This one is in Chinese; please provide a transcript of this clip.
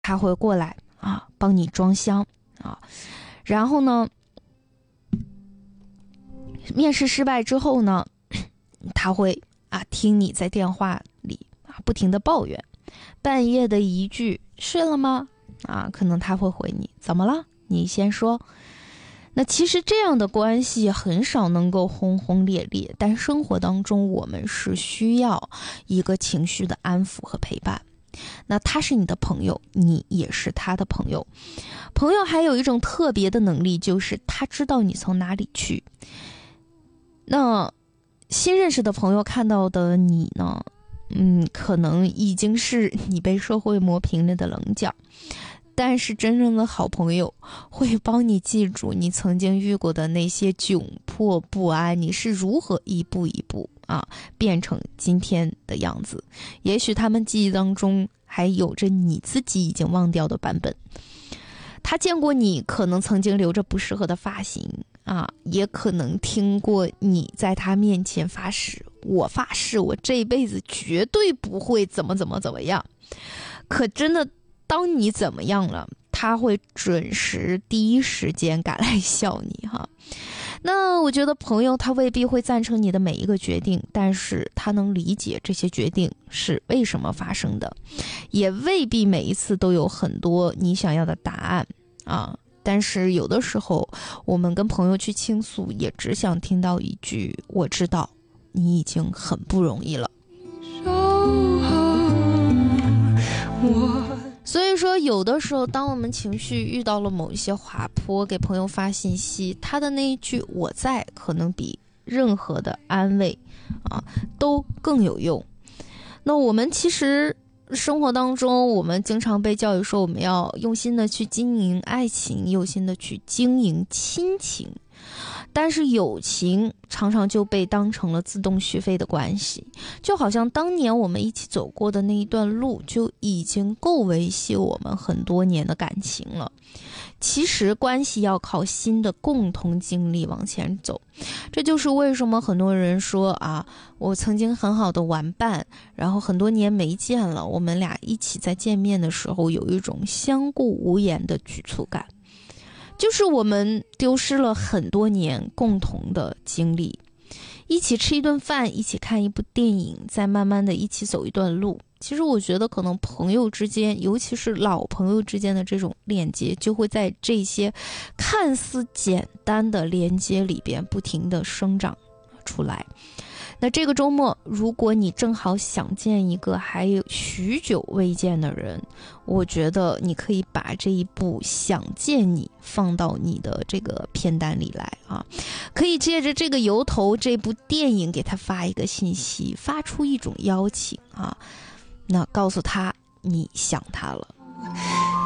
他会过来啊，帮你装箱啊，然后呢，面试失败之后呢，他会听你在电话里不停的抱怨，半夜的一句睡了吗？可能他会回你怎么了？你先说。那其实这样的关系很少能够轰轰烈烈，但生活当中我们是需要一个情绪的安抚和陪伴。那他是你的朋友，你也是他的朋友。朋友还有一种特别的能力，就是他知道你从哪里去。那新认识的朋友看到的你呢，可能已经是你被社会磨平了的棱角，但是真正的好朋友会帮你记住你曾经遇过的那些窘迫不安，你是如何一步一步变成今天的样子。也许他们记忆当中还有着你自己已经忘掉的版本。他见过你可能曾经留着不适合的发型也可能听过你在他面前发誓，我发誓我这辈子绝对不会怎么样。可真的当你怎么样了，他会准时第一时间赶来笑你那我觉得朋友他未必会赞成你的每一个决定，但是他能理解这些决定是为什么发生的，也未必每一次都有很多你想要的答案但是有的时候我们跟朋友去倾诉，也只想听到一句我知道你已经很不容易了。所以说有的时候当我们情绪遇到了某一些滑坡，给朋友发信息，他的那一句我在可能比任何的安慰都更有用。那我们其实生活当中，我们经常被教育说我们要用心的去经营爱情，用心的去经营亲情，但是友情常常就被当成了自动续费的关系，就好像当年我们一起走过的那一段路就已经够维系我们很多年的感情了。其实关系要靠新的共同经历往前走，这就是为什么很多人说我曾经很好的玩伴，然后很多年没见了，我们俩一起在见面的时候有一种相顾无言的局促感，就是我们丢失了很多年共同的经历，一起吃一顿饭，一起看一部电影，再慢慢的一起走一段路。其实我觉得可能朋友之间，尤其是老朋友之间的这种链接，就会在这些看似简单的连接里边不停的生长出来。那这个周末，如果你正好想见一个还有许久未见的人，我觉得你可以把这一部想见你放到你的这个片单里来可以借着这个由头，这部电影给他发一个信息，发出一种邀请那告诉他你想他了。